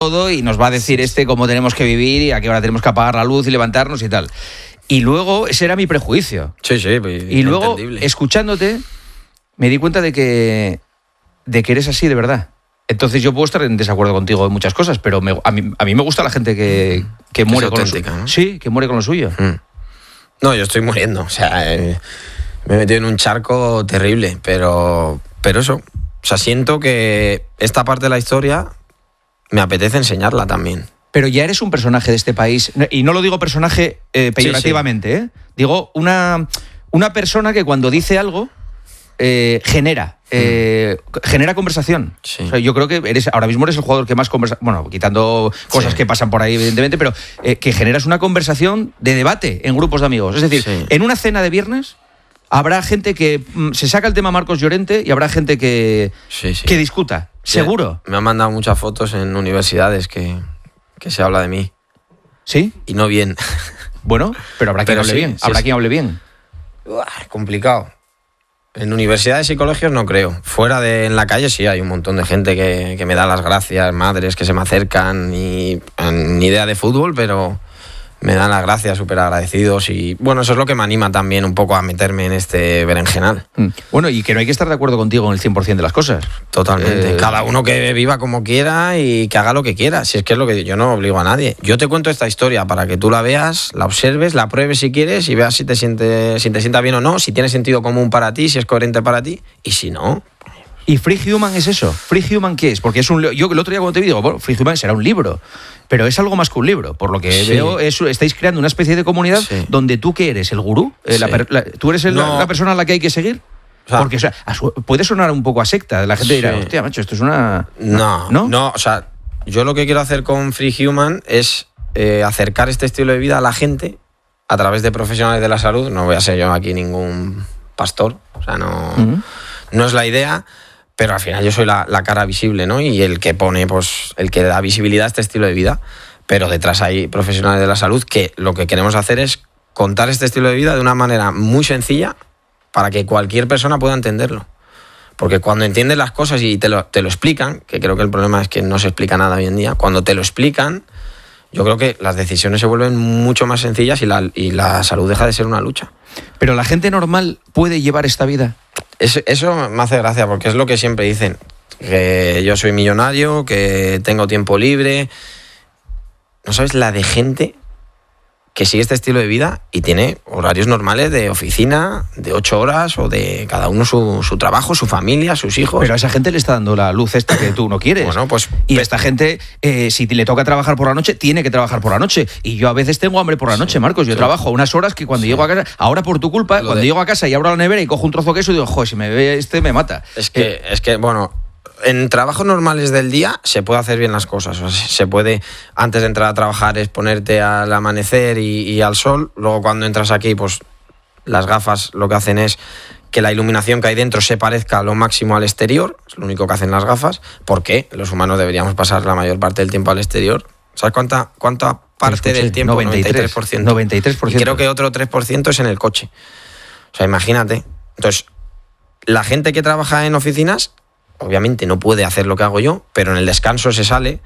todo y nos va a decir cómo tenemos que vivir y a qué hora tenemos que apagar la luz y levantarnos y tal. Y luego, ese era mi prejuicio. Sí, y luego, escuchándote, me di cuenta de que eres así de verdad. Entonces yo puedo estar en desacuerdo contigo en muchas cosas, pero a mí me gusta la gente que muere con lo suyo. ¿No? Sí, que muere con lo suyo. No, yo estoy muriendo. O sea, me he metido en un charco terrible, pero eso. O sea, siento que esta parte de la historia me apetece enseñarla también. Pero ya eres un personaje de este país, y no lo digo personaje peyorativamente, sí. Digo una persona que cuando dice algo genera conversación. Sí. O sea, yo creo que ahora mismo eres el jugador que más conversa, bueno, quitando cosas que pasan por ahí evidentemente, pero que generas una conversación de debate en grupos de amigos. Es decir, en una cena de viernes habrá gente que se saca el tema Marcos Llorente y habrá gente que discuta, seguro. Me han mandado muchas fotos en universidades que se habla de mí. ¿Sí? Y no bien. Bueno, pero habrá quien hable bien. Habrá quien hable bien. Complicado. En universidades y colegios no creo. Fuera en la calle sí hay un montón de gente que me da las gracias, madres que se me acercan y ni idea de fútbol, pero me dan las gracias, súper agradecidos. Y bueno, eso es lo que me anima también un poco a meterme en este berenjenal. Bueno, y que no hay que estar de acuerdo contigo en el 100% de las cosas. Totalmente. Cada uno que viva como quiera y que haga lo que quiera. Si es que es lo que yo no obligo a nadie. Yo te cuento esta historia para que tú la veas, la observes, la pruebes si quieres y veas si te sienta bien o no, si tiene sentido común para ti, si es coherente para ti, y si no... ¿Y Free Human es eso? ¿Free Human qué es? Porque yo el otro día cuando te vi digo, bueno, Free Human será un libro, pero es algo más que un libro. Por lo que veo, estáis creando una especie de comunidad donde tú, ¿qué eres? ¿El gurú? ¿Tú eres la persona a la que hay que seguir? O sea, porque puede sonar un poco a secta. La gente dirá, hostia, macho, esto es una... No, o sea, yo lo que quiero hacer con Free Human es acercar este estilo de vida a la gente a través de profesionales de la salud. No voy a ser yo aquí ningún pastor, o sea, no es la idea... Pero al final yo soy la cara visible, ¿no? Y el que pone, pues, el que da visibilidad a este estilo de vida. Pero detrás hay profesionales de la salud que lo que queremos hacer es contar este estilo de vida de una manera muy sencilla para que cualquier persona pueda entenderlo. Porque cuando entiendes las cosas y te lo explican, que creo que el problema es que no se explica nada hoy en día, cuando te lo explican, yo creo que las decisiones se vuelven mucho más sencillas y la salud deja de ser una lucha. Pero la gente normal puede llevar esta vida. Eso me hace gracia porque es lo que siempre dicen, que yo soy millonario, que tengo tiempo libre. No sabes la de gente que sigue este estilo de vida y tiene horarios normales de oficina, de 8 horas o de cada uno su trabajo, su familia, sus hijos. Pero a esa gente le está dando la luz esta que tú no quieres. Bueno, pues... Y esta gente, si le toca trabajar por la noche, tiene que trabajar por la noche. Y yo a veces tengo hambre por la noche, Marcos. Yo trabajo unas horas que cuando llego a casa... Ahora por tu culpa, cuando llego a casa y abro la nevera y cojo un trozo de queso, digo, joder, si me ve me mata. Es que, bueno... En trabajos normales del día se puede hacer bien las cosas. O sea, se puede, antes de entrar a trabajar, exponerte al amanecer y al sol. Luego cuando entras aquí, pues las gafas lo que hacen es que la iluminación que hay dentro se parezca lo máximo al exterior. Es lo único que hacen las gafas. Porque los humanos deberíamos pasar la mayor parte del tiempo al exterior. ¿Sabes cuánta parte del tiempo? 93%. 93%. Y creo que otro 3% es en el coche. O sea, imagínate. Entonces, la gente que trabaja en oficinas... Obviamente no puede hacer lo que hago yo, pero en el descanso se sale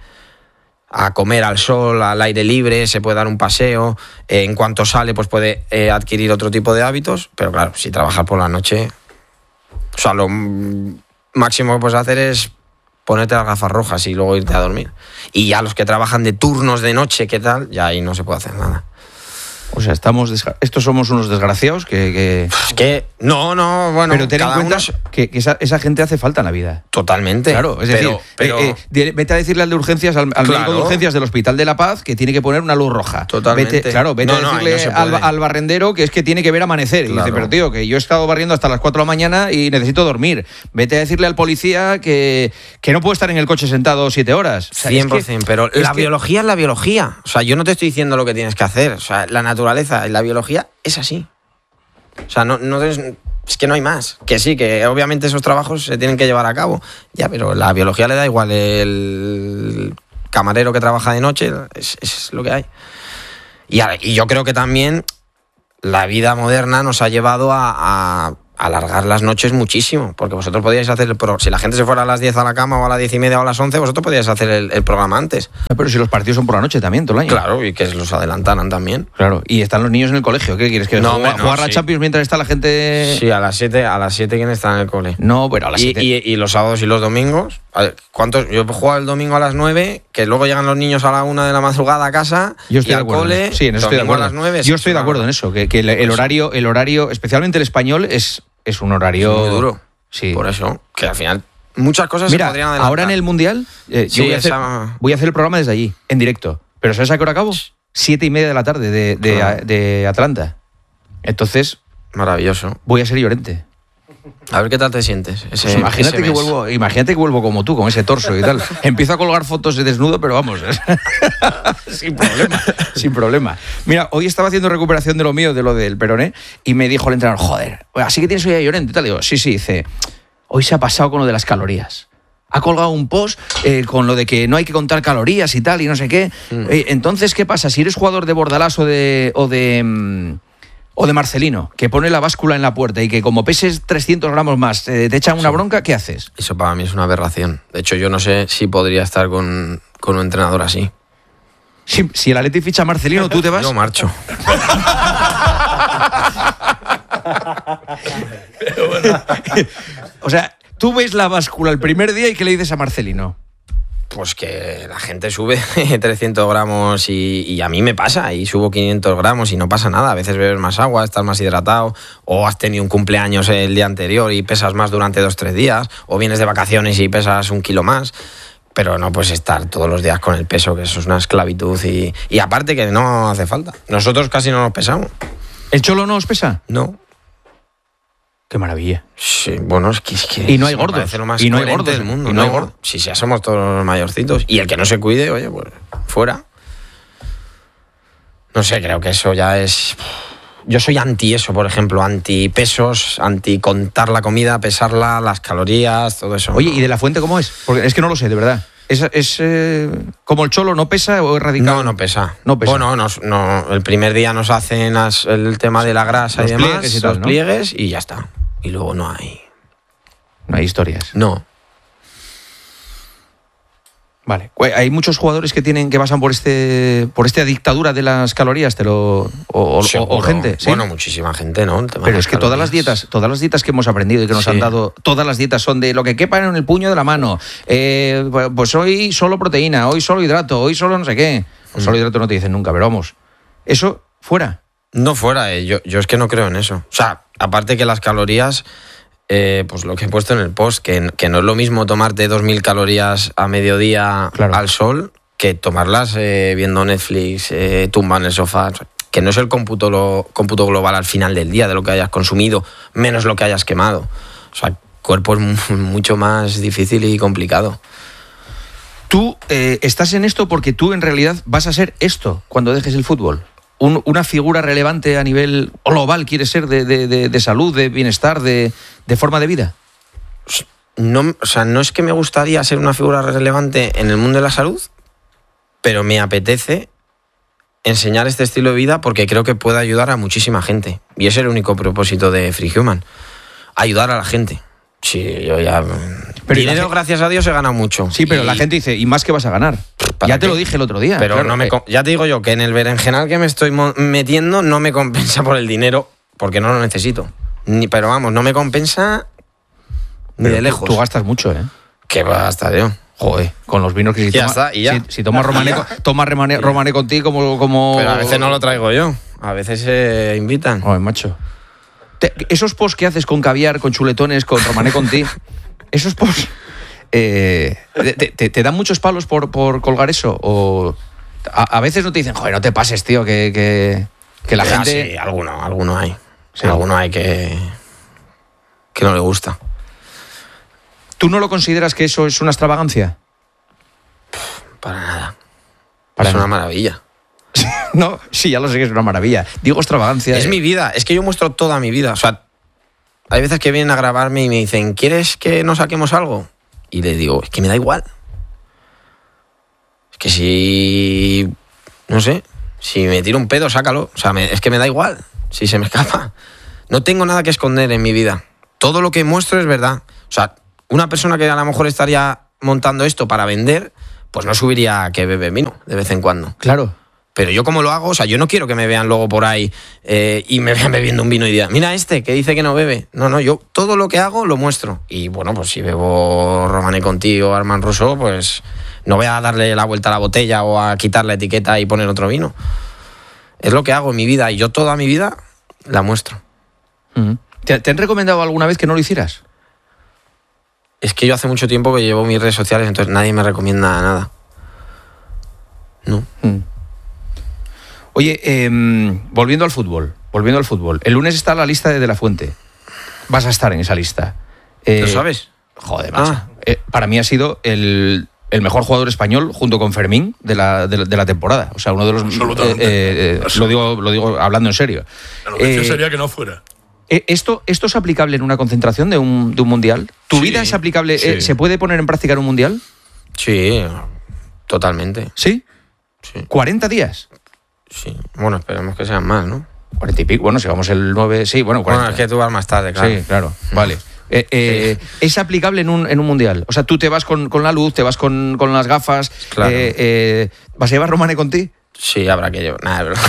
a comer al sol, al aire libre, se puede dar un paseo. En cuanto sale, pues puede adquirir otro tipo de hábitos. Pero claro, si trabajas por la noche, o sea, lo máximo que puedes hacer es ponerte las gafas rojas y luego irte a dormir. Y ya los que trabajan de turnos de noche, ¿qué tal? Ya ahí no se puede hacer nada. O sea, estos somos unos desgraciados que... Es que, no, bueno... Pero ten en cuenta que esa gente hace falta en la vida. Totalmente. Claro, es decir, vete a decirle al de urgencias, al médico de urgencias del Hospital de la Paz que tiene que poner una luz roja. Totalmente. Vete a decirle al barrendero que es que tiene que ver amanecer. Y dice, pero tío, que yo he estado barriendo hasta las 4 de la mañana y necesito dormir. Vete a decirle al policía que no puede estar en el coche sentado 7 hores. O sea, 100%, pero la biología es la biología. O sea, yo no te estoy diciendo lo que tienes que hacer. O sea, la naturaleza y la biología es así. O sea, es que no hay más. Que sí, que obviamente esos trabajos se tienen que llevar a cabo. Ya, pero la biología le da igual. El camarero que trabaja de noche es lo que hay. Y yo creo que también la vida moderna nos ha llevado a alargar las noches muchísimo, porque vosotros podíais hacer el programa. Si la gente se fuera a las 10 a la cama o a las 10:30 o a las 11, vosotros podíais hacer el programa antes. Pero si los partidos son por la noche también, todo el año. Claro, y que los adelantaran también. Claro, y están los niños en el colegio. ¿Qué quieres? ¿Que jugar la Champions mientras está la gente...? Sí, a las 7 ¿quién está en el cole? No, pero a las 7. Y los sábados y los domingos. ¿Cuántos? Yo he jugado el domingo a las 9, que luego llegan los niños a la 1 de la madrugada a casa. Yo estoy y de al acuerdo. cole. Sí, en eso estoy de acuerdo. A las 9, yo estoy de acuerdo en eso, que el horario, especialmente el español, es un horario... Es muy duro. Sí. Por eso, que al final muchas cosas Mira, se podrían adelantar. ahora en el Mundial yo voy a hacer el programa desde allí, en directo. ¿Pero sabes a qué hora acabo? 7:30 de la tarde de Atlanta. Entonces... Maravilloso. Voy a ser Llorente. A ver qué tal te sientes. Pues imagínate que vuelvo como tú, con ese torso y tal. Empiezo a colgar fotos de desnudo, pero vamos, sin problema. Mira, hoy estaba haciendo recuperación de lo mío, de lo del peroné, y me dijo el entrenador, joder, así que tienes hoy a Llorente y tal. Digo, sí, dice, hoy se ha pasado con lo de las calorías. Ha colgado un post con lo de que no hay que contar calorías y tal, y no sé qué. Entonces, ¿qué pasa? Si eres jugador de Bordalás o de Marcelino, que pone la báscula en la puerta y que como peses 300 gramos más te echan una bronca, ¿qué haces? Eso para mí es una aberración. De hecho, yo no sé si podría estar con un entrenador así. Si el Atleti ficha a Marcelino, ¿tú te vas? Yo marcho. O sea, tú ves la báscula el primer día y ¿qué le dices a Marcelino? Pues que la gente sube 300 gramos y a mí me pasa, y subo 500 gramos y no pasa nada. A veces bebes más agua, estás más hidratado, o has tenido un cumpleaños el día anterior y pesas más durante 2-3 días, o vienes de vacaciones y pesas 1 kilo más. Pero no puedes estar todos los días con el peso, que eso es una esclavitud. Y aparte que no hace falta. Nosotros casi no nos pesamos. ¿El Cholo no os pesa? No. Qué maravilla. Sí, bueno, es que y no hay gordos. Y no hay gordos del mundo. Y no hay gordos. Si ya somos todos los mayorcitos. Y el que no se cuide, oye, pues fuera. No sé, creo que eso ya es... Yo soy anti eso, por ejemplo, anti pesos, anti contar la comida, pesarla, las calorías, todo eso. Oye, ¿y de la Fuente cómo es? Porque es que no lo sé, de verdad. ¿Es como el Cholo, no pesa o es radical? No pesa. No pesa. Bueno, no, el primer día nos hacen el tema de la grasa los y demás, pliegues y tal, los pliegues y ya está. Y luego no hay... No hay historias. No. Vale. Hay muchos jugadores que pasan por esta dictadura de las calorías, o gente. ¿Sí? Bueno, muchísima gente, ¿no? Pero es que todas las dietas que hemos aprendido y que nos han dado, todas las dietas son de lo que quepa en el puño de la mano. Pues hoy solo proteína, hoy solo hidrato, hoy solo no sé qué. Pues solo hidrato no te dicen nunca, pero vamos. Eso fuera. No fuera, yo es que no creo en eso. O sea, aparte que las calorías... pues lo que he puesto en el post, que no es lo mismo tomarte 2.000 calorías a mediodía al sol que tomarlas viendo Netflix, tumba en el sofá, que no es el cómputo global al final del día de lo que hayas consumido, menos lo que hayas quemado. O sea, el cuerpo es mucho más difícil y complicado. Tú estás en esto porque tú en realidad vas a ser esto cuando dejes el fútbol. Una figura relevante a nivel global, ¿quieres ser de salud, de bienestar, de forma de vida? No, o sea, no es que me gustaría ser una figura relevante en el mundo de la salud, pero me apetece enseñar este estilo de vida porque creo que puede ayudar a muchísima gente. Y ese es el único propósito de Free Human, ayudar a la gente. Sí, yo ya... Pero dinero, gracias a Dios, he ganado mucho. Sí, pero la gente dice, ¿y más que vas a ganar? Ya te lo dije el otro día. Pero claro, ya te digo yo que en el berenjenal que me estoy metiendo no me compensa por el dinero, porque no lo necesito. Pero vamos, no me compensa ni de lejos. Tú gastas mucho, ¿eh? Que va hasta Dios. Joder, con los vinos que si tomas Romané contigo como... Pero a veces no lo traigo yo. A veces se invitan. Joder, macho. Esos posts que haces con caviar, con chuletones, con Romané contigo, esos posts... ¿te dan muchos palos por colgar eso? ¿O a veces no te dicen, joder, no te pases, tío, que la gente... Sí, alguno hay. Sí. Alguno hay que no le gusta. ¿Tú no lo consideras que eso es una extravagancia? Para nada. Es una maravilla. No, sí, ya lo sé que es una maravilla. Digo extravagancia. Es mi vida, es que yo muestro toda mi vida. O sea, hay veces que vienen a grabarme y me dicen, ¿quieres que nos saquemos algo? Y le digo, es que me da igual. Es que si... No sé, si me tiro un pedo, sácalo. O sea, es que me da igual si se me escapa. No tengo nada que esconder en mi vida. todo lo que muestro es verdad. O sea, una persona que a lo mejor estaría montando esto para vender, pues no subiría que bebe vino de vez en cuando. Claro. Pero yo como lo hago, o sea, yo no quiero que me vean luego por ahí y me vean bebiendo un vino y digan, mira este que dice que no bebe. No, yo todo lo que hago lo muestro. Y bueno, pues si bebo Romanée Conti o Armand Rousseau, pues no voy a darle la vuelta a la botella o a quitar la etiqueta y poner otro vino. Es lo que hago en mi vida y yo toda mi vida la muestro. Uh-huh. ¿Te han recomendado alguna vez que no lo hicieras? Es que yo hace mucho tiempo que llevo mis redes sociales, entonces nadie me recomienda nada. No. Oye, volviendo al fútbol. El lunes está la lista de la Fuente. Vas a estar en esa lista. ¿Lo sabes? Joder, macho. Para mí ha sido el mejor jugador español junto con Fermín de la temporada. O sea, uno de los... Absolutamente. Lo digo hablando en serio. La noticia sería que no fuera. ¿Esto es aplicable en una concentración de un mundial? ¿Tu vida es aplicable? Sí. ¿Se puede poner en práctica en un mundial? Sí, totalmente. ¿Sí? Sí. ¿40 días? Sí. Bueno, esperemos que sean más, ¿no? 40 y pico. Bueno, si vamos el 9... Sí, bueno, 40. Bueno, es que tú vas más tarde, claro. Sí, claro. Vale. ¿Es aplicable en un mundial? O sea, tú te vas con la luz, te vas con las gafas. Claro. ¿Vas a llevar Romanée Conti? Sí, habrá que llevar. Nada, pero...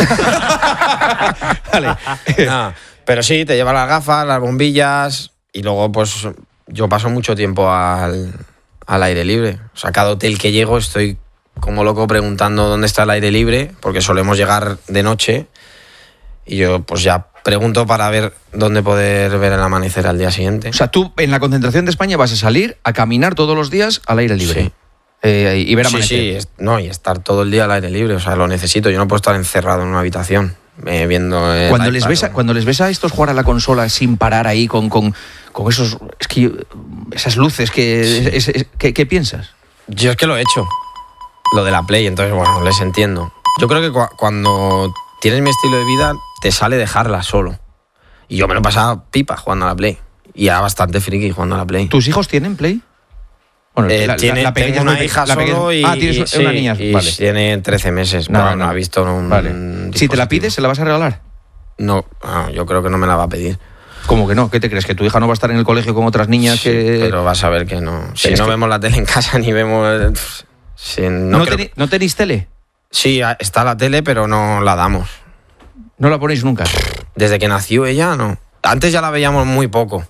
Vale. No, pero sí, te llevas las gafas, las bombillas y luego pues yo paso mucho tiempo al aire libre. O sea, cada hotel que llego estoy como loco preguntando dónde está el aire libre, porque solemos llegar de noche y yo pues ya pregunto para ver dónde poder ver el amanecer al día siguiente. O sea, tú en la concentración de España vas a salir a caminar todos los días al aire libre. Sí. Y ver amanecer. Sí, y estar todo el día al aire libre, o sea, lo necesito. Yo no puedo estar encerrado en una habitación viendo... Cuando les ves a estos jugar a la consola sin parar ahí con esos... Es que esas luces, ¿qué piensas? Yo es que lo he hecho, lo de la Play, entonces, bueno, les entiendo. Yo creo que cuando tienes mi estilo de vida, te sale dejarla solo. Y yo me lo pasaba pipa jugando a la Play. Y era bastante friki jugando a la Play. ¿Tus hijos tienen Play? Bueno, la pequeña tengo una hija solo y... tienes una niña, y vale. Tiene 13 meses, no ha visto un... Vale. Si te la pides, ¿se la vas a regalar? No, yo creo que no me la va a pedir. ¿Cómo que no? ¿Qué te crees? ¿Que tu hija no va a estar en el colegio con otras niñas Sí, pero vas a ver que no. Si no vemos la tele en casa ni vemos... ¿No tenéis tele? Sí, está la tele, pero no la damos. ¿No la ponéis nunca? Desde que nació ella, no. Antes ya la veíamos muy poco.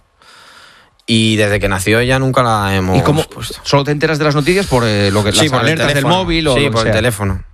Y desde que nació ella nunca la hemos... ¿Y cómo? Puesto. ¿Solo te enteras de las noticias por lo que sí, las alertas del móvil o sí, lo que por sea? el teléfono.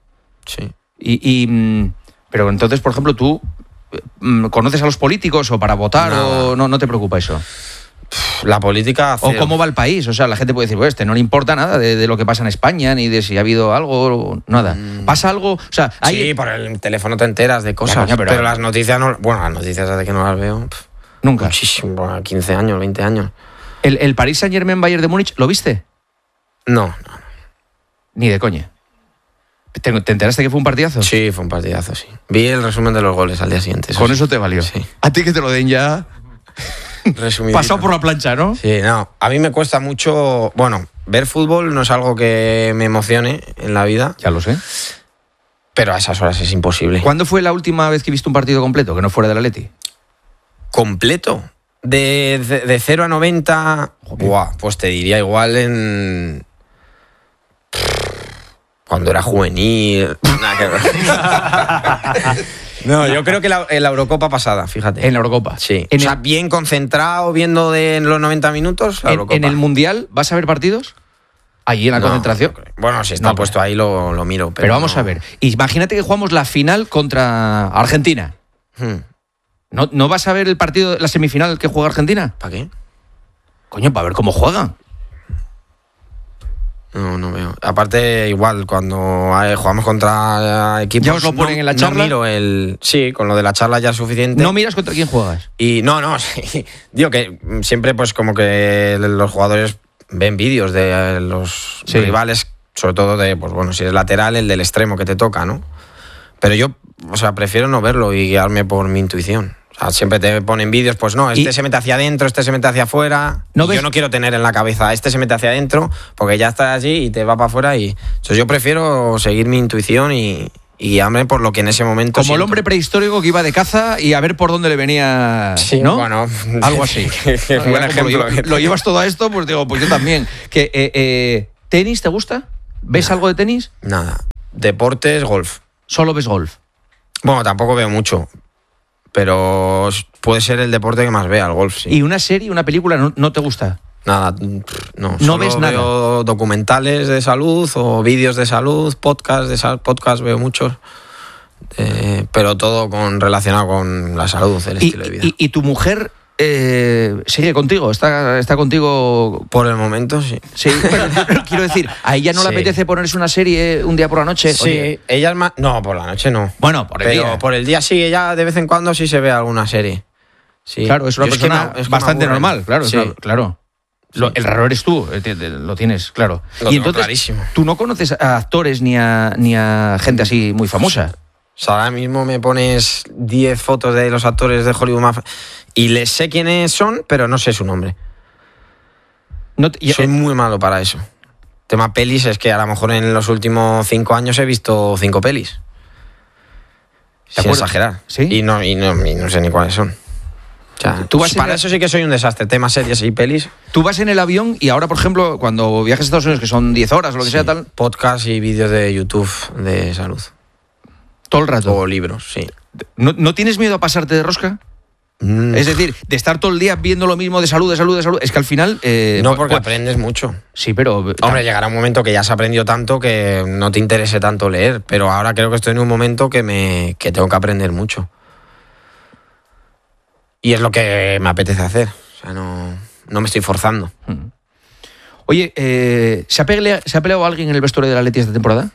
Sí. Pero entonces, por ejemplo, tú ¿conoces a los políticos o para votar o no te preocupa eso? La política... ¿O cómo va el país? O sea, la gente puede decir, pues no le importa nada de lo que pasa en España, ni de si ha habido algo, nada. ¿Pasa algo? O sea, Sí, por el teléfono te enteras de cosas, coño, pero las noticias no... Bueno, las noticias desde que no las veo... Nunca. Muchísimo, 15 años, 20 años. ¿El Paris Saint-Germain Bayern de Múnich lo viste? No. Ni de coña. ¿Te enteraste que fue un partidazo? Sí, fue un partidazo, sí. Vi el resumen de los goles al día siguiente. Con eso te valió. Sí. A ti que te lo den ya... Pasado por la plancha, ¿no? Sí, no. A mí me cuesta mucho... Bueno, ver fútbol no es algo que me emocione en la vida. Ya lo sé. Pero a esas horas es imposible. ¿Cuándo fue la última vez que viste un partido completo, que no fuera del Atleti? ¿Completo? De 0 a 90... Buah, pues te diría igual en... Cuando era juvenil... No, yo creo que en la Eurocopa pasada, fíjate. En la Eurocopa. Sí. O sea, bien concentrado, viendo en los 90 minutos, la Eurocopa. ¿En el Mundial vas a ver partidos? Allí en la concentración. No, bueno, si está puesto ahí lo miro. Pero vamos a ver. Imagínate que jugamos la final contra Argentina. ¿No vas a ver el partido, la semifinal que juega Argentina? ¿Para qué? Coño, para ver cómo juegan. No veo. Aparte, igual, cuando jugamos contra equipos... ¿Ya os lo ponen en la charla? No miro el... Sí, con lo de la charla ya es suficiente. ¿No miras contra quién juegas? Y no, sí. Digo que siempre pues como que los jugadores ven vídeos de los rivales, sobre todo de, pues bueno, si eres lateral, el del extremo que te toca, ¿no? Pero yo, o sea, prefiero no verlo y guiarme por mi intuición. O sea, siempre te ponen vídeos, pues no, se mete hacia adentro, este se mete hacia afuera. Yo no quiero tener en la cabeza, este se mete hacia adentro, porque ya está allí y te va para afuera. Entonces yo prefiero seguir mi intuición y y hambre por lo que en ese momento Como el siento. hombre prehistórico que iba de caza y a ver por dónde le venía, Sí, ¿no? bueno, Algo así. buen ejemplo. Lo llevas todo a esto, pues digo, pues yo también. ¿Tenis te gusta? ¿Ves algo de tenis? Nada. Deportes, golf. Solo ves golf. Bueno, tampoco veo mucho, pero puede ser el deporte que más vea, el golf, sí. ¿Y una serie, una película no te gusta? Nada, no. No Solo ves nada. veo documentales de salud o vídeos de salud, podcasts veo muchos, pero todo relacionado con la salud, el estilo de vida. ¿Y tu mujer sigue contigo? ¿Está contigo? Por el momento, sí. Sí, pero quiero decir, ¿a ella no le Sí. apetece ponerse una serie un día por la noche? Sí, Oye, ella es más... No, por la noche no. bueno, por el Pero día. por el día sí, ella de vez en cuando sí se ve alguna serie. Sí. Claro, es una Yo que persona es que me bastante aburren. normal, claro. Sí. Claro. El raro eres tú, lo tienes, claro. Lo Y tengo entonces, clarísimo. tú no conoces a actores ni a gente así muy famosa. O sea, ahora mismo me pones 10 fotos de los actores de Hollywood más... Y les sé quiénes son, pero no sé su nombre. No te- Soy muy malo para eso. Tema pelis es que a lo mejor en los últimos 5 años he visto 5 pelis. Sin acuerdo? exagerar. ¿Sí? Y no sé ni cuáles son. O sea, Tú vas para en eso sí que soy un desastre. Temas series y pelis. Tú vas en el avión y ahora, por ejemplo, cuando viajas a Estados Unidos, que son 10 horas o lo que sea, tal, Podcast y vídeos de YouTube de salud. todo el rato. O libros, sí. ¿No tienes miedo a pasarte de rosca? Es decir, de estar todo el día viendo lo mismo de salud. Es que al final... no, porque aprendes mucho. Sí, pero... Hombre, llegará un momento que ya has aprendido tanto que no te interese tanto leer, pero ahora creo que estoy en un momento que tengo que aprender mucho. Y es lo que me apetece hacer. O sea, no me estoy forzando. Oye, ¿se ha peleado alguien en el vestuario del Atleti esta temporada?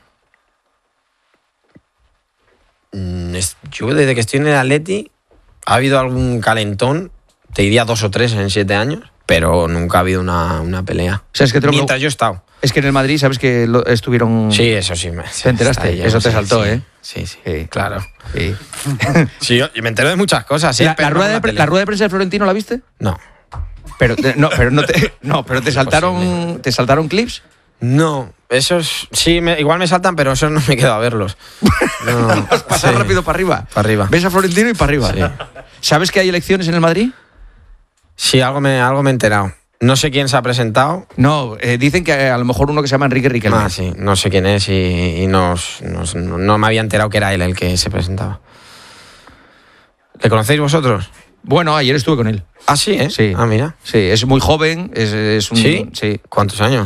Yo desde que estoy en el Atleti ha habido algún calentón, te diría 2 o 3 en 7 años, pero nunca ha habido una pelea. O sea, es que Mientras yo he estado. Es que en el Madrid, ¿sabes que estuvieron...? Sí, eso sí. ¿Te enteraste? Ahí, Eso te sí, saltó, sí. ¿eh? Sí, sí, Sí. claro. Sí. Sí, yo me entero de muchas cosas. Sí, ¿La pero no rueda por de tele. la rueda de prensa de Florentino la viste? No. Pero pero te saltaron clips. No, esos sí, igual me saltan, pero esos no me quedo a verlos. No, Pasar sí. rápido para arriba. Para arriba. Ves a Florentino y para arriba. Sí. ¿Sabes que hay elecciones en el Madrid? Sí, algo me he enterado. No sé quién se ha presentado. No, dicen que a lo mejor uno que se llama Enrique Riquelme. Ah, sí, no sé quién es y no me había enterado que era él el que se presentaba. ¿Le conocéis vosotros? Bueno, ayer estuve con él. Ah, sí, ¿eh? Sí. Ah, mira. Sí, es muy joven, es un... ¿Sí? Sí. ¿Cuántos años?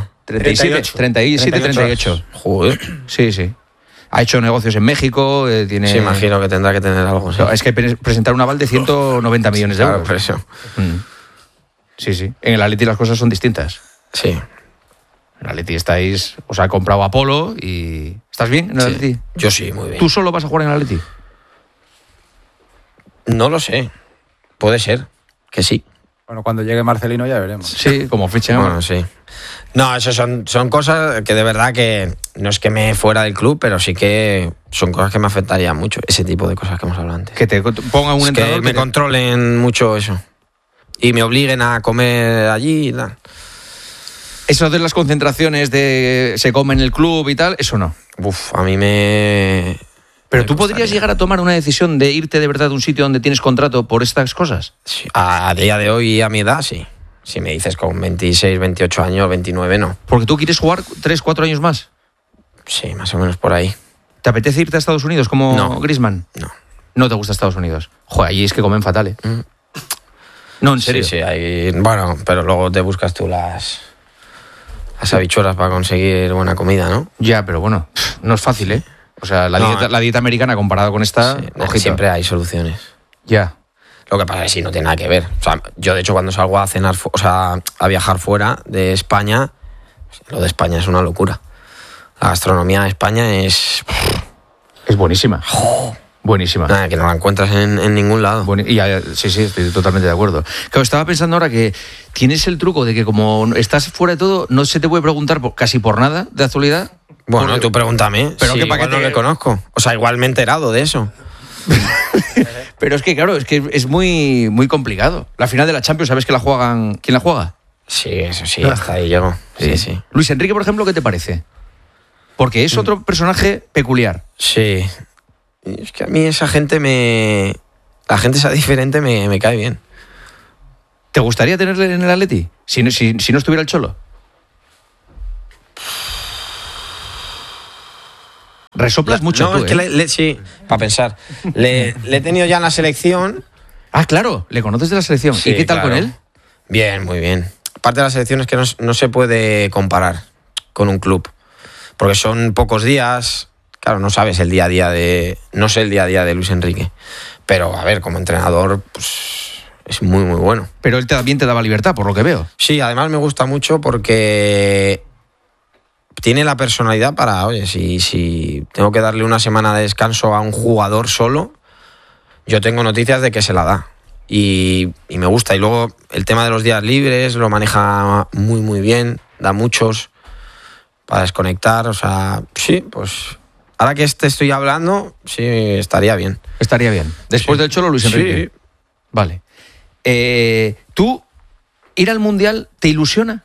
38. Joder. Sí, sí. Ha hecho negocios en México, tiene... Sí, imagino que tendrá que tener algo. Sí. No, es que presentar un aval de 190 millones de Claro, euros. por eso. Mm. Sí, sí. En el Atleti las cosas son distintas. Sí. En el Atleti os ha comprado Apolo y... ¿Estás bien en el Sí. Atleti? Yo sí, muy bien. ¿Tú solo vas a jugar en el Atleti? No lo sé. Puede ser. Que sí. Bueno, cuando llegue Marcelino ya veremos. Sí, como ficha. Bueno, sí. No, eso son cosas que de verdad que no es que me fuera del club, pero sí que son cosas que me afectarían mucho. Ese tipo de cosas que hemos hablado antes. Que te pongan un Es que entrenador me que te- controlen mucho eso. Y me obliguen a comer allí y tal. Eso de las concentraciones de se come en el club y tal, eso no. Uf, a mí me... Pero me tú podrías gustaría. llegar a tomar una decisión de irte de verdad a un sitio donde tienes contrato por estas cosas. Sí, a día de hoy, a mi edad, sí. Si me dices con 26, 28 años, 29, no. Porque tú quieres jugar 3, 4 años más. Sí, más o menos por ahí. ¿Te apetece irte a Estados Unidos como No. Griezmann? No. No te gusta Estados Unidos. Joder, allí es que comen fatal, ¿eh? Mm. No, en serio. Sí, sí, hay... Bueno, pero luego te buscas tú las habichuelas para conseguir buena comida, ¿no? Ya, pero bueno, no es fácil, ¿eh? O sea, la, No, la dieta americana comparada con esta, Sí, ojito. siempre hay soluciones. Ya. Lo que pasa es que sí, no tiene nada que ver. O sea, yo, de hecho, cuando salgo a cenar, o sea, a viajar fuera de España, lo de España es una locura. La gastronomía de España es... Es buenísima. Buenísima. Nada, que no la encuentras en ningún lado. Sí, sí, estoy totalmente de acuerdo. Claro, estaba pensando ahora que tienes el truco de que como estás fuera de todo, no se te puede preguntar casi por nada de actualidad. Bueno, Porque- tú pregúntame. Pero Sí, que para igual qué no te- le conozco. O sea, igual me he enterado de eso. Pero es que, claro, es que es muy, muy complicado. La final de la Champions, ¿sabes que la juegan? ¿Quién la juega? Sí, eso sí, hasta ahí llego. Sí, sí. Luis Enrique, por ejemplo, ¿qué te parece? Porque es otro personaje peculiar. Sí. Es que a mí esa gente la gente esa diferente me cae bien. ¿Te gustaría tenerle en el Atleti? Si no estuviera el Cholo. Resoplas mucho No, tú, es que sí, para pensar. Le he tenido ya en la selección. Ah, claro, le conoces de la selección. Sí, ¿Y qué tal claro. con él? Bien, muy bien. Aparte de la selección es que no se puede comparar con un club. Porque son pocos días. Claro, no sabes el día a día no sé el día a día de Luis Enrique. Pero, a ver, como entrenador, pues es muy, muy bueno. Pero él también te daba libertad, por lo que veo. Sí, además me gusta mucho porque tiene la personalidad para, oye, si tengo que darle una semana de descanso a un jugador solo, yo tengo noticias de que se la da. Y me gusta. Y luego el tema de los días libres lo maneja muy, muy bien. Da muchos para desconectar. O sea, sí, pues ahora que estoy hablando, sí, estaría bien. Estaría bien. Después del Cholo, Luis Enrique. Sí. Vale. ¿Tú ir al Mundial te ilusiona?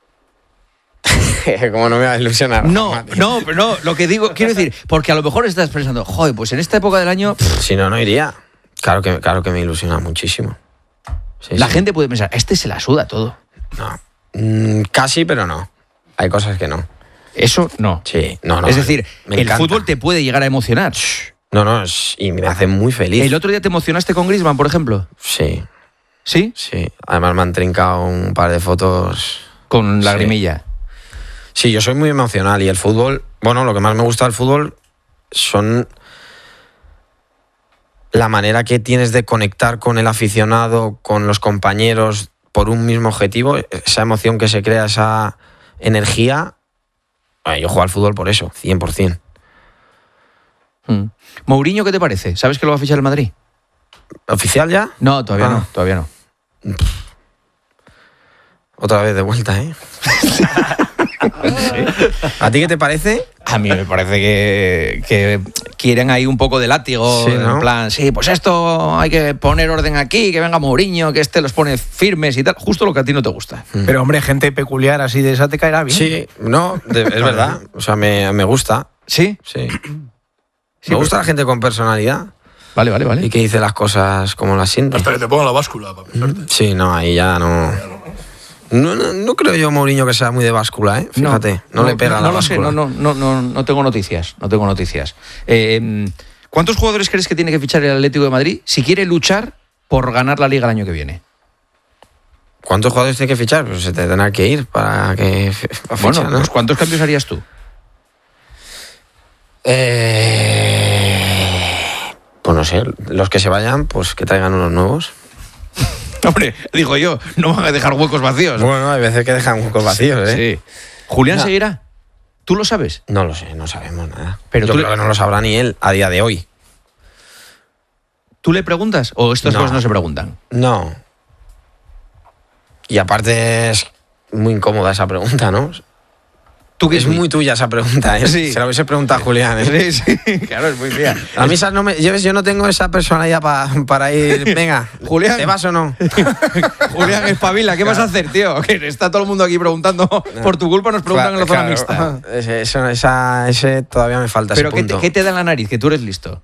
¿Cómo no me va a ilusionar? No, lo que digo, quiero decir, porque a lo mejor estás pensando, joder, pues en esta época del año Si no iría. Claro que me ilusiona muchísimo. Sí, la sí. gente puede pensar, este se la suda todo. No. Casi, pero no. Hay cosas que no. Eso no. Sí, no. Es decir, me el encanta. fútbol te puede llegar a emocionar. No, y me hace muy feliz. ¿El otro día te emocionaste con Griezmann, por ejemplo? Sí, ¿Sí? sí. Además me han trincado un par de fotos. Con Sí. lagrimilla. Sí, yo soy muy emocional y el fútbol, bueno, lo que más me gusta del fútbol son la manera que tienes de conectar con el aficionado, con los compañeros por un mismo objetivo, esa emoción que se crea, esa energía. Yo juego al fútbol por eso, 100%. Mourinho, ¿qué te parece? ¿Sabes que lo va a fichar el Madrid? ¿Oficial ya? No, todavía Ah. no, todavía no. Otra vez de vuelta, ¿eh? ¿A ti qué te parece? A mí me parece que quieren ahí un poco de látigo, Sí, ¿no? en plan, sí, pues esto hay que poner orden aquí, que venga Mourinho, que este los pone firmes y tal, justo lo que a ti no te gusta. Pero, hombre, gente peculiar así de esa te caerá bien. Sí, no, es verdad. O sea, me gusta. ¿Sí? Sí. Me gusta la gente con personalidad Vale, vale, vale. y que dice las cosas como las siente. Hasta que te ponga la báscula para pensarte. Sí, no, ahí ya no. No creo yo, Mourinho, que sea muy de báscula, ¿eh? Fíjate, no le pega la lo sé, báscula. no tengo noticias, no tengo noticias. ¿Cuántos jugadores crees que tiene que fichar el Atlético de Madrid si quiere luchar por ganar la Liga el año que viene? ¿Cuántos jugadores tiene que fichar? Pues se tendrá que ir para que Bueno, ficha, ¿no? pues ¿cuántos cambios harías tú? Pues no sé, los que se vayan, pues que traigan unos nuevos. Hombre, digo yo, no van a dejar huecos vacíos. Bueno, hay veces que dejan huecos vacíos, ¿eh? Sí. ¿Julián No. seguirá? ¿Tú lo sabes? No lo sé, no sabemos nada. Pero Yo tú creo que no lo sabrá ni él a día de hoy. ¿Tú le preguntas o estas No. cosas no se preguntan? No. Y aparte es muy incómoda esa pregunta, ¿no? ¿Tú qué Es muy tuya esa pregunta, ¿eh? Sí. Se la hubiese preguntado a Julián, ¿eh? Sí, claro, es muy fea. A mí esas no me... Yo no tengo esa personalidad para ir... Venga, Julián. ¿te vas o no? Julián, espabila, ¿qué vas a hacer, tío? Que está todo el mundo aquí preguntando, por tu culpa nos preguntan en la zona mixta. Ese todavía me falta, Pero ese punto. ¿qué te da en la nariz? Que tú eres listo.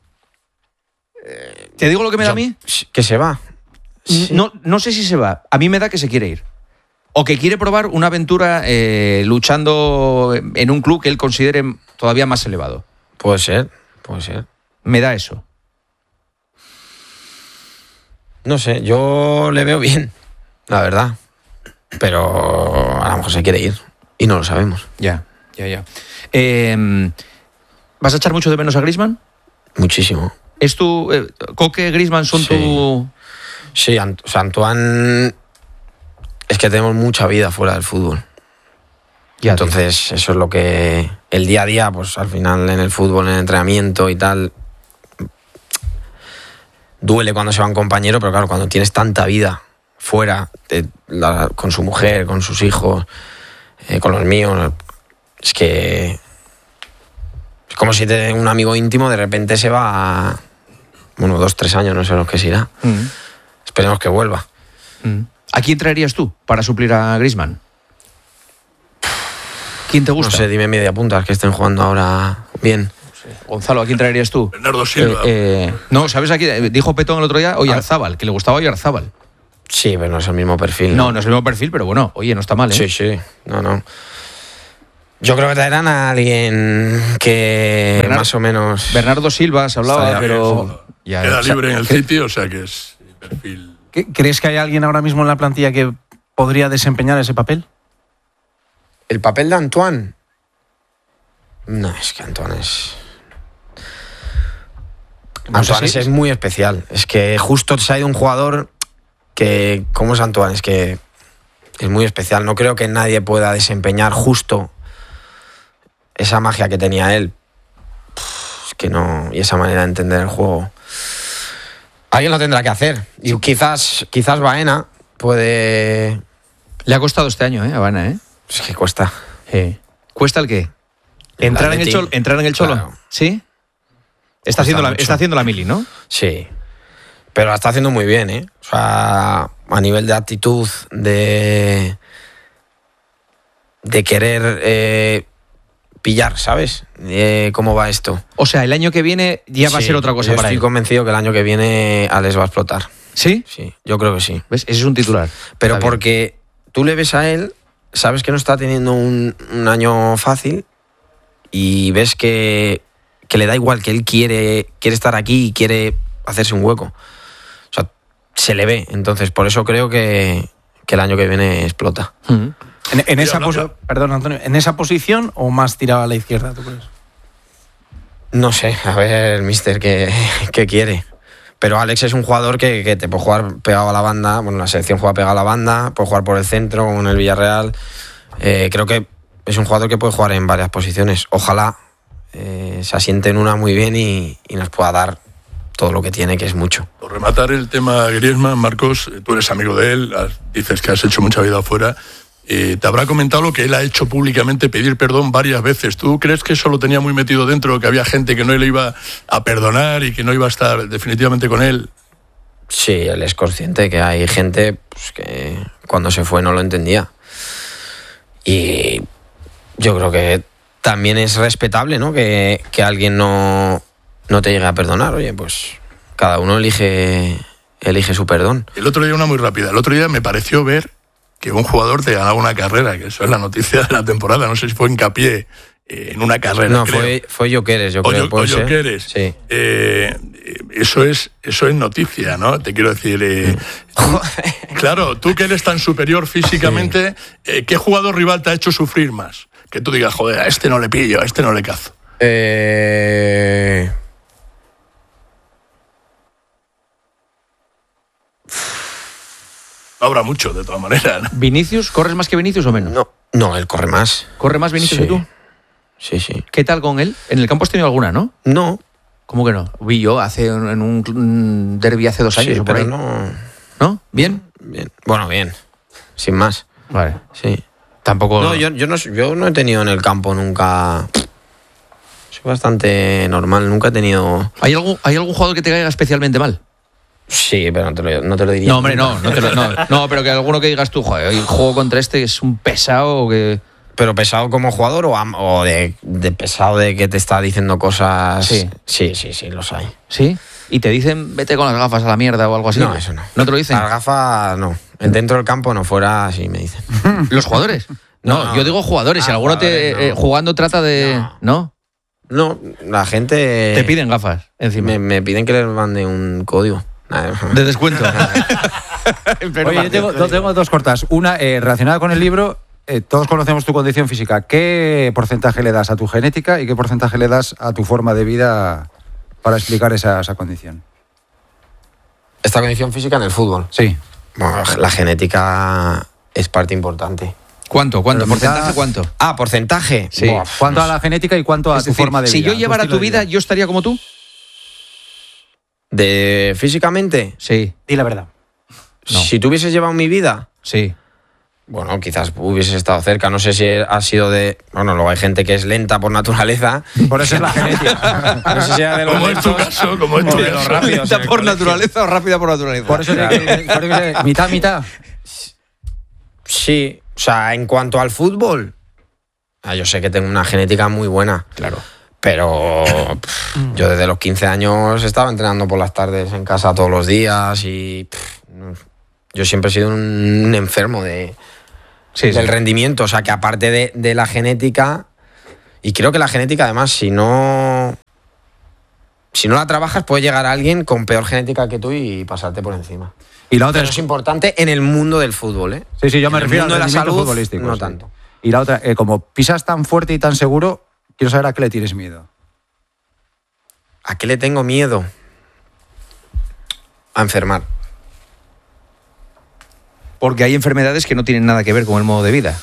¿Te digo lo que me da a mí? Que se va. Sí. No sé si se va. A mí me da que se quiere ir. O que quiere probar una aventura luchando en un club que él considere todavía más elevado. Puede ser. Me da eso. No sé, yo le veo bien, la verdad. Pero a lo mejor se quiere ir y no lo sabemos. Ya. ¿Vas a echar mucho de menos a Griezmann? Muchísimo. ¿Es tu... Coque, Griezmann son Sí. tu... Sí, o sea, Antoine... Es que tenemos mucha vida fuera del fútbol. Ya, Entonces, eso es lo que... El día a día, pues al final en el fútbol, en el entrenamiento y tal... Duele cuando se va un compañero, pero claro, cuando tienes tanta vida fuera, con su mujer, con sus hijos, con los míos, es que... Es como si un amigo íntimo de repente se va a... Bueno, 2-3 años, no sé lo que se irá. Esperemos que vuelva. ¿A quién traerías tú para suplir a Griezmann? ¿Quién te gusta? No sé, dime mediapuntas que estén jugando ahora bien. Gonzalo, ¿a quién traerías tú? Bernardo Silva. No, ¿sabes a quién? Dijo Petón el otro día Oyarzábal, que le gustaba Oyarzábal. Sí, pero no es el mismo perfil. No es el mismo perfil, pero bueno, oye, no está mal, ¿eh? Sí. No. Yo creo que traerán a alguien que más o menos... Bernardo Silva se hablaba, Estaría pero... Queda libre en el City, o sea que es perfil... ¿Crees que hay alguien ahora mismo en la plantilla que podría desempeñar ese papel? ¿El papel de Antoine? No, es que Antoine es... Antoine es muy especial. Es que justo se ha ido un jugador que... ¿Cómo es Antoine? Es que es muy especial. No creo que nadie pueda desempeñar justo esa magia que tenía él. Es que no... Y esa manera de entender el juego. Alguien lo tendrá que hacer. Y quizás Baena puede... Le ha costado este año, a Baena, ¿eh? Es que cuesta. ¿Cuesta el qué? ¿Entrar en el Cholo? Claro. ¿Sí? Está haciendo la mili, ¿no? Sí. Pero la está haciendo muy bien, ¿eh? O sea, a nivel de actitud, de querer pillar, ¿sabes? ¿Cómo va esto? O sea, el año que viene ya va a ser otra cosa para él. Estoy convencido que el año que viene Alex va a explotar. ¿Sí? Sí, yo creo que sí. ¿Ves? Ese es un titular. Pero Está bien. porque tú le ves a él, sabes que no está teniendo un año fácil y ves que le da igual, que él quiere estar aquí y quiere hacerse un hueco. O sea, se le ve. Entonces, por eso creo que el año que viene explota. Perdón, Antonio, ¿en esa posición o más tirado a la izquierda, tú crees? No sé, a ver, mister, ¿qué quiere? Pero Alex es un jugador que te puede jugar pegado a la banda. Bueno, la selección juega pegado a la banda, puede jugar por el centro, como en el Villarreal. Creo que es un jugador que puede jugar en varias posiciones. Ojalá se asiente en una muy bien y nos pueda dar todo lo que tiene, que es mucho. Por rematar el tema Griezmann, Marcos, tú eres amigo de él, dices que has hecho mucha vida afuera. Te habrá comentado lo que él ha hecho públicamente, pedir perdón varias veces. ¿Tú crees que eso lo tenía muy metido dentro, que había gente que no le iba a perdonar y que no iba a estar definitivamente con él? Sí, él es consciente que hay gente pues, que cuando se fue no lo entendía. Y yo creo que también es respetable, ¿no? Que alguien no te llegue a perdonar. Oye, pues cada uno elige su perdón. El otro día, una muy rápida, el otro día me pareció ver que un jugador te ganaba una carrera, que eso es la noticia de la temporada. No sé si fue hincapié en una carrera. No, creo. fue Jokeres, yo creo. Jokeres. Sí. Eso es noticia, ¿no? Te quiero decir... claro, tú que eres tan superior físicamente, sí. ¿Qué jugador rival te ha hecho sufrir más? Que tú digas, joder, a este no le pillo, a este no le cazo. No habrá mucho, de todas maneras, ¿no? ¿Vinicius? ¿Corres más que Vinicius o menos? No, él corre más. ¿Corre más Vinicius que tú? Sí. ¿Qué tal con él? En el campo has tenido alguna, ¿no? No. ¿Cómo que no? Vi yo en un derbi hace 2 años o por ahí. ¿No? ¿Bien? Bien. Bueno, bien. Sin más. Vale. Sí. Tampoco... No, yo no he tenido en el campo nunca... Soy bastante normal, nunca he tenido... ¿Hay algún jugador que te caiga especialmente mal? Sí, pero no te lo diría. No, hombre, no, pero que alguno que digas tú, joder, hoy juego contra este que es un pesado que... ¿Pero pesado como jugador o de pesado de que te está diciendo cosas? Sí, los hay. ¿Sí? ¿Y te dicen vete con las gafas a la mierda o algo así? No, eso no. ¿No te lo dicen? Las gafas no. Dentro del campo no, fuera sí me dicen. ¿Los jugadores? No, yo digo jugadores. Si alguno jugando trata de... ¿No? No, la gente... Te piden gafas encima. Me piden que les mande un código. De descuento. Oye, yo tengo 2 cortas. Una, relacionada con el libro, todos conocemos tu condición física. ¿Qué porcentaje le das a tu genética y qué porcentaje le das a tu forma de vida para explicar esa condición? ¿Esta condición física en el fútbol? Sí. Bueno, la genética es parte importante. ¿Cuánto? ¿Porcentaje cuánto? ¿Porcentaje? Sí. ¿Cuánto a la genética y cuánto a tu forma de vida? Si yo llevara tu vida, ¿yo estaría como tú? ¿De físicamente? Sí. Di la verdad. No. Si tú hubieses llevado mi vida... Sí. Bueno, quizás hubieses estado cerca. No sé si ha sido de... Bueno, luego hay gente que es lenta por naturaleza. Por eso es la genética. No sé si era de los como lentos, en tu caso, como en tu de los rápidos. ¿Lenta por naturaleza o rápida por naturaleza? Por eso mitad. Sí. O sea, en cuanto al fútbol, Yo sé que tengo una genética muy buena. Claro. Pero yo desde los 15 años estaba entrenando por las tardes en casa todos los días y yo siempre he sido un enfermo del rendimiento. O sea, que aparte de la genética, y creo que la genética además, si no la trabajas, puede llegar a alguien con peor genética que tú y pasarte por encima. Y la otra Pero es importante en el mundo del fútbol, ¿eh? Sí, yo me refiero al mundo de la rendimiento salud, futbolístico. no sí. tanto. Y la otra, como pisas tan fuerte y tan seguro, quiero saber a qué le tienes miedo. ¿A qué le tengo miedo? A enfermar. Porque hay enfermedades que no tienen nada que ver con el modo de vida.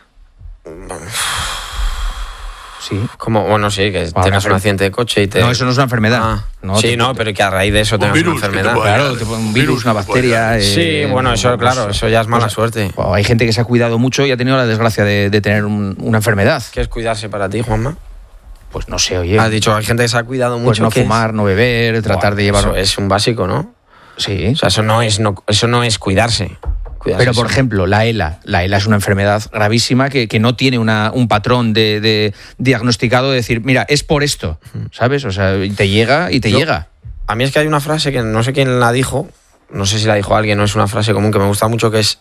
Sí. Como, bueno, sí, que tengas un accidente de coche y te... No, eso no es una enfermedad. No, sí, pero que a raíz de eso tengas una enfermedad. Claro, un virus, una bacteria... Sí, bueno, eso, claro, eso ya es mala suerte. Hay gente que se ha cuidado mucho y ha tenido la desgracia de tener una enfermedad. ¿Qué es cuidarse para ti, Juanma? Pues no sé, oye... Has dicho, hay gente que se ha cuidado mucho. Pues no fumar, no beber, tratar de llevar... Eso es un básico, ¿no? Sí. O sea, eso no es cuidarse. Pero, por ejemplo, la ELA es una enfermedad gravísima que no tiene un patrón de diagnosticado de decir, mira, es por esto, ¿sabes? O sea, te llega y te llega. A mí es que hay una frase que no sé quién la dijo, no sé si la dijo alguien, no es una frase común que me gusta mucho, que es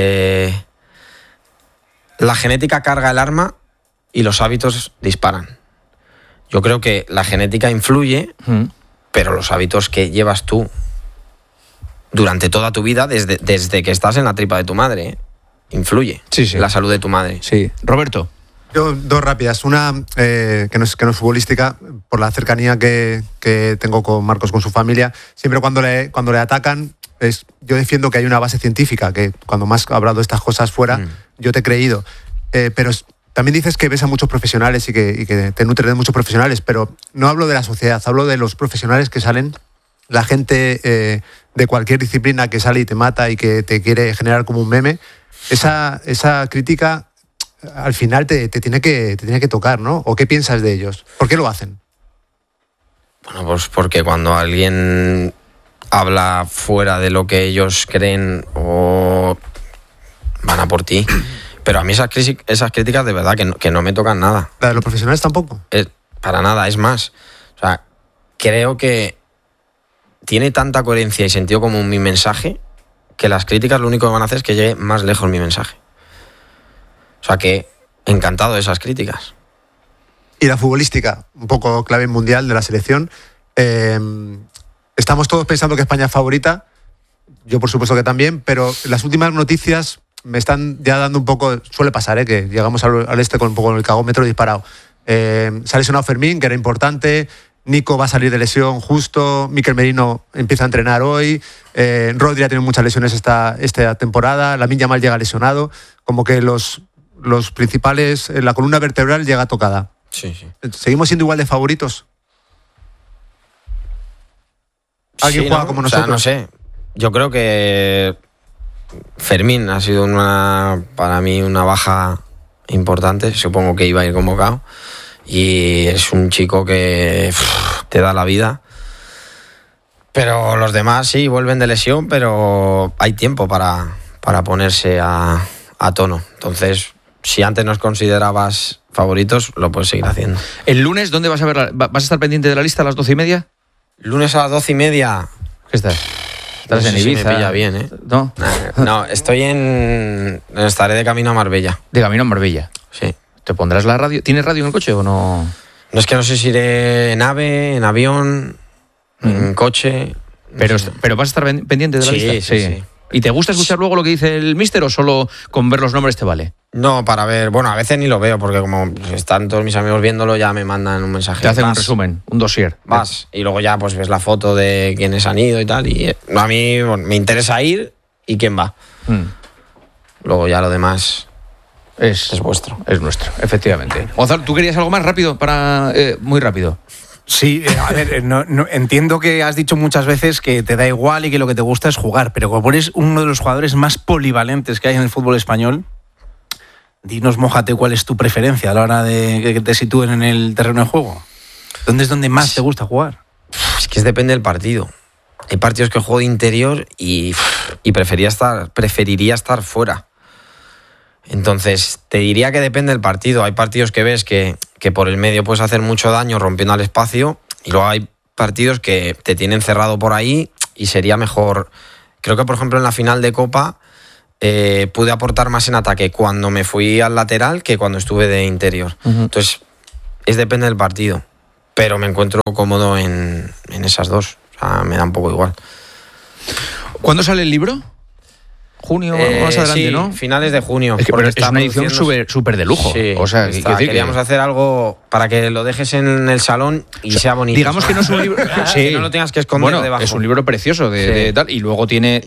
la genética carga el arma y los hábitos disparan. Yo creo que la genética influye, pero los hábitos que llevas tú durante toda tu vida, desde que estás en la tripa de tu madre, influye en la salud de tu madre. Sí. Roberto. Yo, dos rápidas. Una que no es futbolística, por la cercanía que tengo con Marcos, con su familia. Siempre cuando le atacan, yo defiendo que hay una base científica, que cuando más ha hablado de estas cosas fuera, yo te he creído. Pero también dices que ves a muchos profesionales y que te nutres de muchos profesionales, pero no hablo de la sociedad, hablo de los profesionales que salen, la gente de cualquier disciplina que sale y te mata y que te quiere generar como un meme. Esa crítica al final te tiene que tocar, ¿no? ¿O qué piensas de ellos? ¿Por qué lo hacen? Bueno, pues porque cuando alguien habla fuera de lo que ellos creen o van a por ti. Pero a mí esas críticas de verdad que no me tocan nada. ¿La de los profesionales tampoco? Para nada, es más. O sea, creo que tiene tanta coherencia y sentido común mi mensaje que las críticas lo único que van a hacer es que llegue más lejos mi mensaje. O sea que encantado de esas críticas. Y la futbolística, un poco clave mundial de la selección. Estamos todos pensando que España es favorita. Yo por supuesto que también, pero las últimas noticias me están ya dando un poco... Suele pasar, que llegamos al este con un poco el cagómetro disparado. Se ha lesionado Fermín, que era importante. Nico va a salir de lesión justo. Mikel Merino empieza a entrenar hoy. Rodri ha tenido muchas lesiones esta temporada. Lamine Yamal llega lesionado. Como que los principales... La columna vertebral llega tocada. Sí. ¿Seguimos siendo igual de favoritos? ¿Alguien juega como nosotros? O sea, no sé. Yo creo que Fermín ha sido para mí una baja importante. Supongo que iba a ir convocado. Y es un chico que te da la vida. Pero los demás sí vuelven de lesión, pero hay tiempo para ponerse a tono. Entonces, si antes nos considerabas favoritos, lo puedes seguir haciendo. ¿El lunes dónde vas a ver? ¿Vas a estar pendiente de la lista a las 12:30? Lunes a las 12:30. ¿Qué estás? ¿Estás no en sé Ibiza? Si me pilla bien, ¿eh? ¿No? No, estaré de camino a Marbella. De camino a Marbella. Sí. ¿Te pondrás la radio? ¿Tienes radio en el coche o no? No, es que no sé si iré en AVE, en avión, en coche. Pero vas a estar pendiente de la lista. Sí. ¿Y te gusta escuchar luego lo que dice el míster o solo con ver los nombres te vale? No, para ver. Bueno, a veces ni lo veo porque como están todos mis amigos viéndolo ya me mandan un mensaje. Te hacen un resumen, un dossier. Vas y luego ya pues ves la foto de quiénes han ido y tal. Y a mí me interesa ir y quién va. Luego ya lo demás es vuestro. Es nuestro, efectivamente. Gonzalo, ¿tú querías algo más rápido? Muy rápido. Sí, a ver, entiendo que has dicho muchas veces que te da igual y que lo que te gusta es jugar, pero como eres uno de los jugadores más polivalentes que hay en el fútbol español, dinos, mójate, cuál es tu preferencia a la hora de que te sitúen en el terreno de juego. ¿Dónde es donde más te gusta jugar? Es que depende del partido. Hay partidos que juego de interior y preferiría estar fuera. Entonces, te diría que depende del partido. Hay partidos que ves que por el medio puedes hacer mucho daño rompiendo al espacio, y luego hay partidos que te tienen cerrado por ahí y sería mejor. Creo que, por ejemplo, en la final de Copa pude aportar más en ataque cuando me fui al lateral que cuando estuve de interior. Entonces, depende del partido. Pero me encuentro cómodo en esas dos. O sea, me da un poco igual. ¿Cuándo sale el libro? Junio, más adelante, sí, ¿no? Finales de junio. Es que es una edición súper de lujo. Sí, o sea, queríamos hacer algo para que lo dejes en el salón y sea bonito. Digamos que no es un libro... Sí. Que no lo tengas que esconder debajo. Es un libro precioso de tal, y luego tiene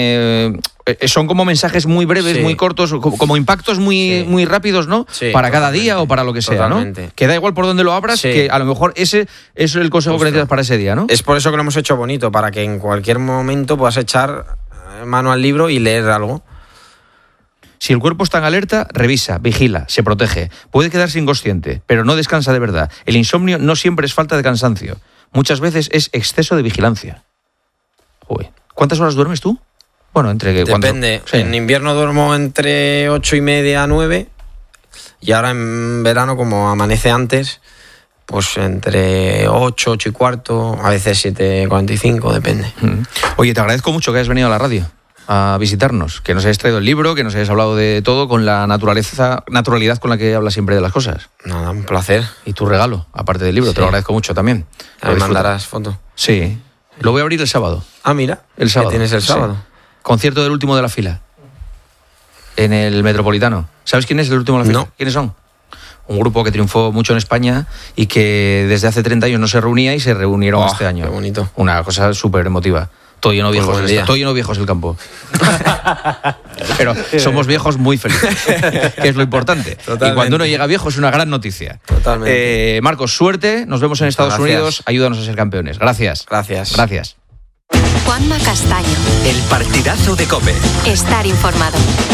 son como mensajes muy breves, muy cortos, como impactos muy rápidos, ¿no? Sí, para cada día o para lo que sea, totalmente. ¿no? Que da igual por donde lo abras, que a lo mejor ese es el consejo que necesitas para ese día, ¿no? Es por eso que lo hemos hecho bonito, para que en cualquier momento puedas echar mano al libro y leer algo. Si el cuerpo está en alerta, revisa, vigila, se protege. Puede quedarse inconsciente, pero no descansa de verdad. El insomnio no siempre es falta de cansancio. Muchas veces es exceso de vigilancia. Joder. ¿Cuántas horas duermes tú? Bueno, depende. Sí. En invierno duermo entre 8:30 a 9. Y ahora en verano, como amanece antes, pues entre 8, 8:15, a veces 7:45, depende. Oye, te agradezco mucho que hayas venido a la radio a visitarnos, que nos hayas traído el libro, que nos hayas hablado de todo con la naturalidad con la que hablas siempre de las cosas. Nada, un placer. Y tu regalo, aparte del libro, te lo agradezco mucho también. ¿Me mandarás foto? Sí. Lo voy a abrir el sábado. Ah, mira. El sábado. ¿Qué tienes el sábado? Sí. Concierto del último de la fila. En el Metropolitano. ¿Sabes quién es el último de la fila? No. ¿Quiénes son? Un grupo que triunfó mucho en España y que desde hace 30 años no se reunía y se reunieron este año. Qué bonito. Una cosa súper emotiva. Todo lleno viejos, todo lleno viejos el campo. Pero somos viejos muy felices, que es lo importante. Totalmente. Y cuando uno llega viejo es una gran noticia. Totalmente. Marcos, suerte. Nos vemos en Estados Unidos. Ayúdanos a ser campeones. Gracias. Gracias. Gracias. Juanma Castaño. El partidazo de COPE. Estar informado.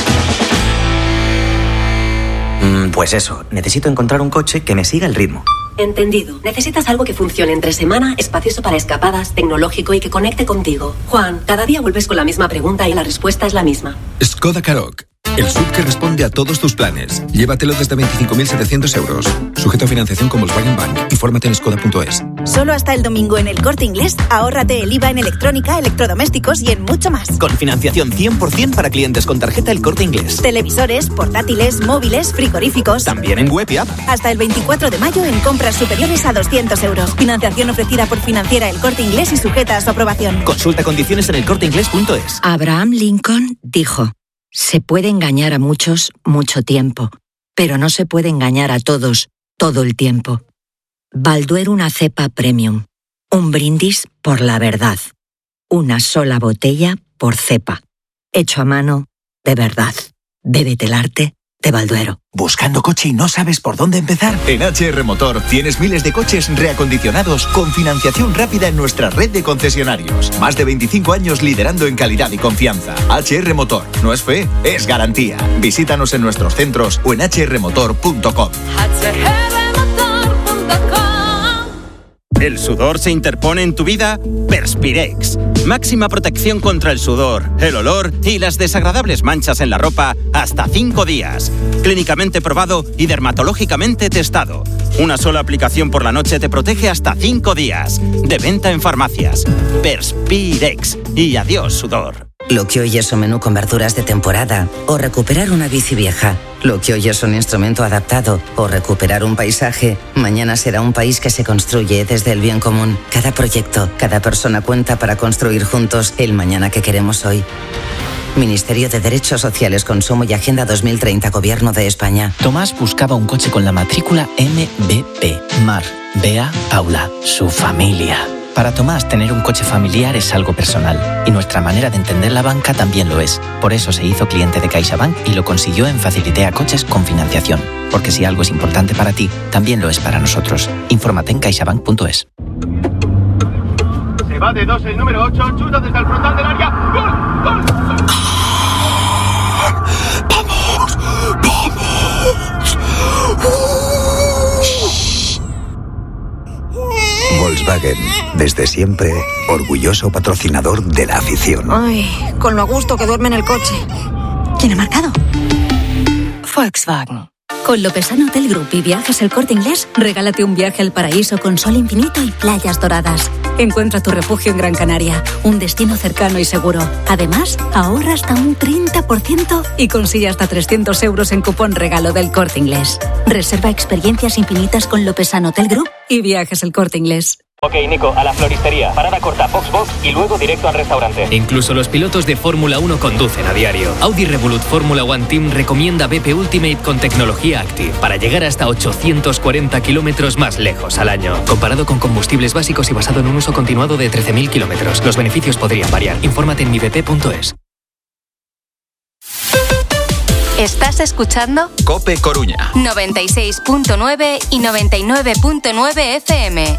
Pues eso, necesito encontrar un coche que me siga el ritmo. Entendido. Necesitas algo que funcione entre semana, espacioso para escapadas, tecnológico y que conecte contigo. Juan, cada día vuelves con la misma pregunta y la respuesta es la misma. Skoda Karoq, el SUV que responde a todos tus planes. Llévatelo desde 25.700 euros. Sujeto a financiación con Volkswagen Bank. Infórmate en skoda.es. Solo hasta el domingo en El Corte Inglés, ahórrate el IVA en electrónica, electrodomésticos y en mucho más. Con financiación 100% para clientes con tarjeta El Corte Inglés. Televisores, portátiles, móviles, frigoríficos. También en web y app. Hasta el 24 de mayo en compras superiores a 200 euros. Financiación ofrecida por Financiera El Corte Inglés y sujeta a su aprobación. Consulta condiciones en elcorteinglés.es. Abraham Lincoln dijo: se puede engañar a muchos mucho tiempo, pero no se puede engañar a todos todo el tiempo. Balduero, una cepa premium. Un brindis por la verdad. Una sola botella por cepa. Hecho a mano, de verdad. Bébete el arte de Balduero. ¿Buscando coche y no sabes por dónde empezar? En HR Motor tienes miles de coches reacondicionados con financiación rápida en nuestra red de concesionarios. Más de 25 años liderando en calidad y confianza. HR Motor. No es fe, es garantía. Visítanos en nuestros centros o en hrmotor.com. ¿El sudor se interpone en tu vida? Perspirex. Máxima protección contra el sudor, el olor y las desagradables manchas en la ropa hasta 5 días. Clínicamente probado y dermatológicamente testado. Una sola aplicación por la noche te protege hasta 5 días. De venta en farmacias. Perspirex. Y adiós, sudor. Lo que hoy es un menú con verduras de temporada o recuperar una bici vieja. Lo que hoy es un instrumento adaptado o recuperar un paisaje, mañana será un país que se construye desde el bien común. Cada proyecto, cada persona cuenta para construir juntos el mañana que queremos hoy. Ministerio de Derechos Sociales, Consumo y Agenda 2030, Gobierno de España. Tomás buscaba un coche con la matrícula MBP. Mar, Bea, Paula, su familia. Para Tomás, tener un coche familiar es algo personal. Y nuestra manera de entender la banca también lo es. Por eso se hizo cliente de CaixaBank y lo consiguió en Facilitea Coches con financiación. Porque si algo es importante para ti, también lo es para nosotros. Infórmate en caixabank.es. Se va de 2 el número 8, chuta desde el frontal del área. ¡Gol! ¡Gol! ¡Vamos! Volkswagen, desde siempre, orgulloso patrocinador de la afición. Ay, con lo a gusto que duerme en el coche. ¿Quién ha marcado? Volkswagen. Con Lopesano Hotel Group y Viajes El Corte Inglés, regálate un viaje al paraíso con sol infinito y playas doradas. Encuentra tu refugio en Gran Canaria, un destino cercano y seguro. Además, ahorra hasta un 30% y consigue hasta 300 euros en cupón regalo del Corte Inglés. Reserva experiencias infinitas con Lopesano Hotel Group y Viajes El Corte Inglés. Ok, Nico, a la floristería. Parada corta, Box y luego directo al restaurante. Incluso los pilotos de Fórmula 1 conducen a diario. Audi Revolut Fórmula One Team recomienda BP Ultimate con tecnología Active para llegar hasta 840 kilómetros más lejos al año. Comparado con combustibles básicos y basado en un uso continuado de 13.000 kilómetros. Los beneficios podrían variar. Infórmate en mibp.es. ¿Estás escuchando? COPE Coruña. 96.9 y 99.9 FM.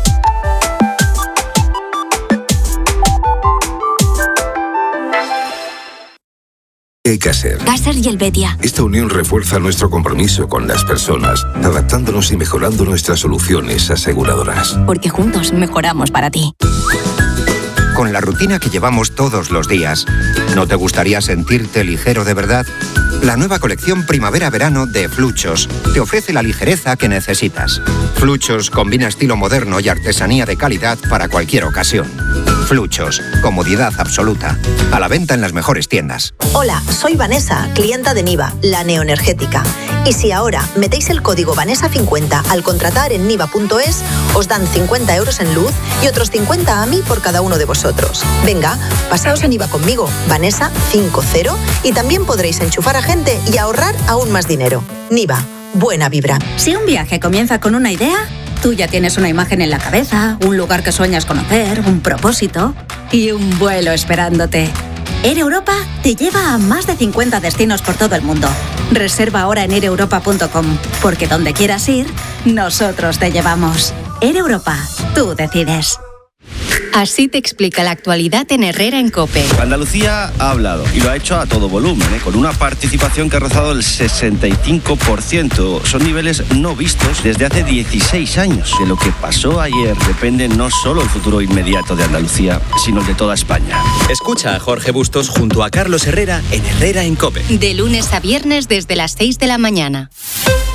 ¿Qué hay que hacer? Caser y Helvetia. Esta unión refuerza nuestro compromiso con las personas, adaptándonos y mejorando nuestras soluciones aseguradoras. Porque juntos mejoramos para ti. Con la rutina que llevamos todos los días, ¿no te gustaría sentirte ligero de verdad? La nueva colección Primavera-Verano de Fluchos te ofrece la ligereza que necesitas. Fluchos combina estilo moderno y artesanía de calidad para cualquier ocasión. Fluchos, comodidad absoluta. A la venta en las mejores tiendas. Hola, soy Vanessa, clienta de Niva, la neoenergética. Y si ahora metéis el código Vanessa50 al contratar en niva.es, os dan 50 euros en luz y otros 50 a mí por cada uno de vosotros. Venga, pasaos a Niva conmigo, Vanessa50, y también podréis enchufar a gente y ahorrar aún más dinero. Niva, buena vibra. Si un viaje comienza con una idea, tú ya tienes una imagen en la cabeza, un lugar que sueñas conocer, un propósito y un vuelo esperándote. Air Europa te lleva a más de 50 destinos por todo el mundo. Reserva ahora en aireuropa.com, porque donde quieras ir, nosotros te llevamos. Air Europa, tú decides. Así te explica la actualidad en Herrera en COPE. Andalucía ha hablado y lo ha hecho a todo volumen, con una participación que ha rozado el 65%. Son niveles no vistos desde hace 16 años. De lo que pasó ayer depende no solo el futuro inmediato de Andalucía, sino el de toda España. Escucha a Jorge Bustos junto a Carlos Herrera en Herrera en COPE. De lunes a viernes desde las 6 de la mañana.